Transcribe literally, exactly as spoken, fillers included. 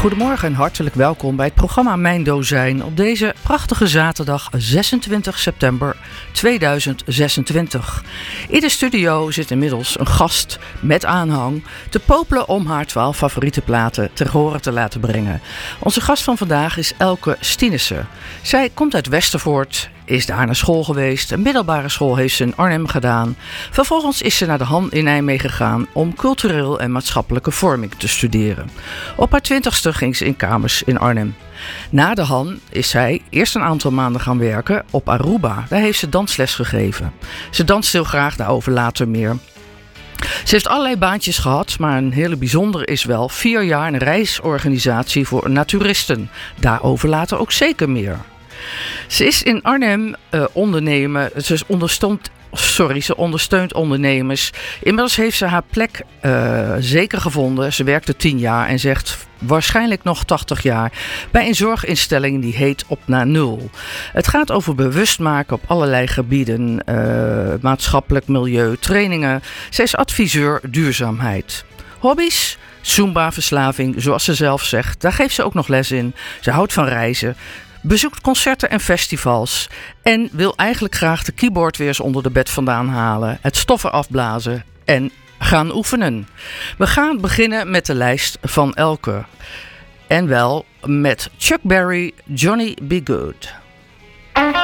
Goedemorgen en hartelijk welkom bij het programma Mijn Dozijn op deze prachtige zaterdag zesentwintig september tweeduizend zesentwintig. In de studio zit inmiddels een gast met aanhang te popelen om haar twaalf favoriete platen ter horen te laten brengen. Onze gast van vandaag is Elke Stienissen. Zij komt uit Westervoort, is daar naar school geweest. Een middelbare school heeft ze in Arnhem gedaan. Vervolgens is ze naar de Han in Nijmegen gegaan om cultureel en maatschappelijke vorming te studeren. Op haar twintigste ging ze in kamers in Arnhem. Na de Han is zij eerst een aantal maanden gaan werken op Aruba. Daar heeft ze dansles gegeven. Ze danst heel graag, daarover later meer. Ze heeft allerlei baantjes gehad, maar een hele bijzondere is wel vier jaar een reisorganisatie voor naturisten. Daarover later ook zeker meer. Ze is in Arnhem uh, ondernemen. Ze ondersteunt, sorry, ze ondersteunt ondernemers. Inmiddels heeft ze haar plek uh, zeker gevonden. Ze werkte tien jaar en zegt waarschijnlijk nog tachtig jaar bij een zorginstelling die heet Op naar Nul. Het gaat over bewust maken op allerlei gebieden, uh, maatschappelijk milieu, trainingen. Ze is adviseur duurzaamheid. Hobby's? Zumba-verslaving, zoals ze zelf zegt. Daar geeft ze ook nog les in. Ze houdt van reizen. Bezoekt concerten en festivals en wil eigenlijk graag de keyboard weer eens onder de bed vandaan halen, het stof eraf blazen en gaan oefenen. We gaan beginnen met de lijst van Elke. En wel met Chuck Berry, Johnny B. Good.